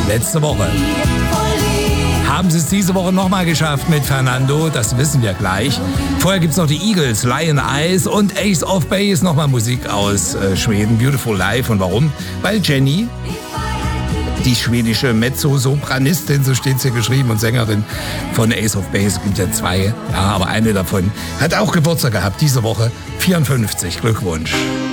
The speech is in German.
letzte Woche. Haben sie es diese Woche nochmal geschafft mit Fernando, das wissen wir gleich. Vorher gibt es noch die Eagles, Lion Eyes und Ace of Base, nochmal Musik aus Schweden, Beautiful Life. Und warum? Weil Jenny, die schwedische Mezzo-Sopranistin, so steht es hier geschrieben, und Sängerin von Ace of Base, es gibt ja 2, ja, aber eine davon hat auch Geburtstag gehabt diese Woche, 54, Glückwunsch.